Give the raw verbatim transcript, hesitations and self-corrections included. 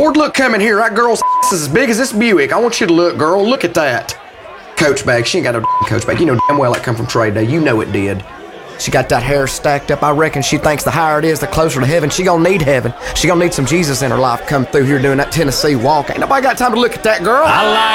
Lord, look coming here. That girl's is as big as this Buick. I want you to look, girl. Look at that. Coach bag. She ain't got no coach bag. You know damn well that come from trade day. You know it did. She got that hair stacked up. I reckon she thinks the higher it is, the closer to heaven. She gonna need heaven. She gonna need some Jesus in her life come through here doing that Tennessee walk. Ain't nobody got time to look at that girl. I like